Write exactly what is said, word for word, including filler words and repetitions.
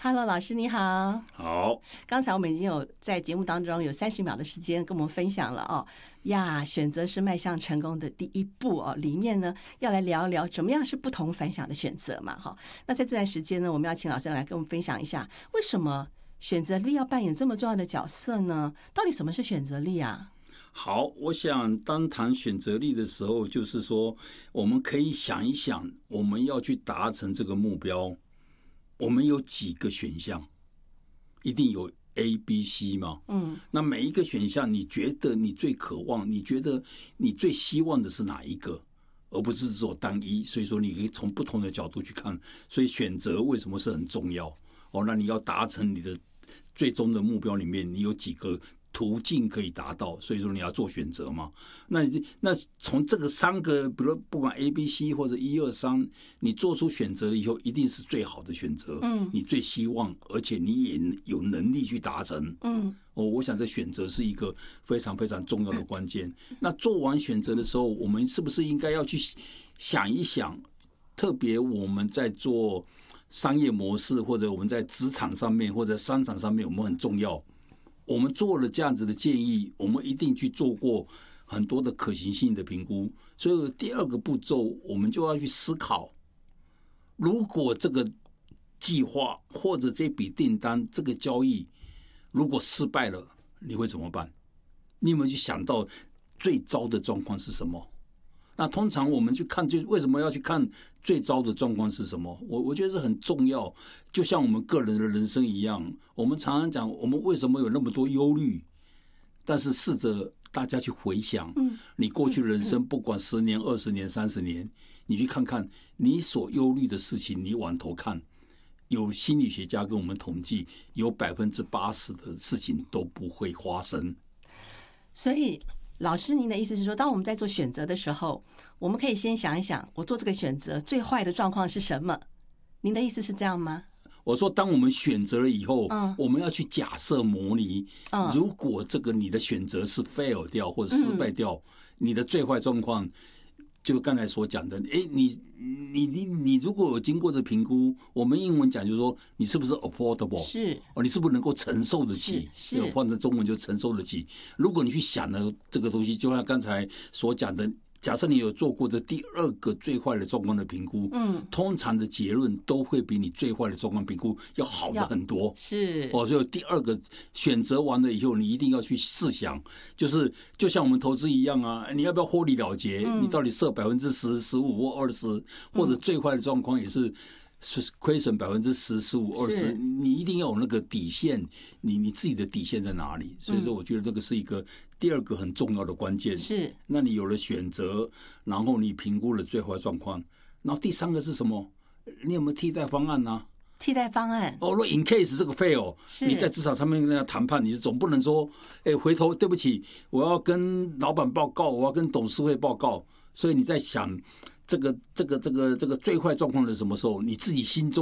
Hello， 老师你好。 好， 刚才我们已经有在节目当中有三十秒的时间跟我们分享了哦呀，选择是迈向成功的第一步哦。里面呢要来聊一聊怎么样是不同凡响的选择嘛哈。那在这段时间呢，我们要请老师来跟我们分享一下，为什么选择力要扮演这么重要的角色呢？到底什么是选择力啊？ 好，我想当谈选择力的时候，就是说我们可以想一想，我们要去达成这个目标，我们有几个选项，一定有 A、B、C 嘛。嗯，那每一个选项，你觉得你最渴望，你觉得你最希望的是哪一个，而不是只有单一。所以说，你可以从不同的角度去看。所以选择为什么是很重要？哦，那你要达成你的最终的目标里面，你有几个途径可以达到，所以说你要做选择嘛。那你那从这个三个，比如不管 A、B、C 或者一二三，你做出选择了以后，一定是最好的选择。嗯，你最希望，而且你也有能力去达成。嗯，哦，我想这选择是一个非常非常重要的关键。那做完选择的时候，我们是不是应该要去想一想？特别我们在做商业模式，或者我们在职场上面，或者商场上面，我们很重要。我们做了这样子的建议，我们一定去做过很多的可行性的评估。所以第二个步骤，我们就要去思考，如果这个计划或者这笔订单、这个交易如果失败了，你会怎么办？你有没有去想到最糟的状况是什么？那通常我们去看，就为什么要去看最糟的状况是什么？我我觉得是很重要，就像我们个人的人生一样。我们常常讲，我们为什么有那么多忧虑？但是试着大家去回想，你过去的人生，不管十年、二十年、三十年，你去看看你所忧虑的事情，你往头看，有心理学家跟我们统计，有百分之八十的事情都不会发生。 所以老师，您的意思是说，当我们在做选择的时候，我们可以先想一想，我做这个选择最坏的状况是什么？您的意思是这样吗？ 我说，当我们选择了以后，嗯、我们要去假设模拟，嗯、如果这个你的选择是 fail 掉或者失败掉，嗯、你的最坏状况，就刚才所讲的，哎，你你你你如果有经过这评估，我们英文讲就是说，你是不是 affordable？ 是哦，你是不是能够承受得起？ 是，是换成中文就承受得起。如果你去想了这个东西，就像刚才所讲的。假设你有做过的第二个最坏的状况的评估，嗯，通常的结论都会比你最坏的状况评估要好的很多。 是哦，所以第二个选择完了以后，你一定要去试想，就是就像我们投资一样啊，你要不要获利了结？嗯、你到底设百分之十、十五或二十，或者最坏的状况也是。是亏损百分之十、十五、二十，你一定要有那个底线，你你自己的底线在哪里？所以说，我觉得这个是一个第二个很重要的关键。 是， 那你有了选择，然后你评估了最坏状况，然后第三个是什么？你有没有替代方案呢、啊？ 替代方案哦，如果 in case 这个 fail， 你在职场上面跟他谈判，你总不能说，哎，回头对不起，我要跟老板报告，我要跟董事会报告，所以你在想。这个这个这个这个最坏状况的什么时候，你自己心中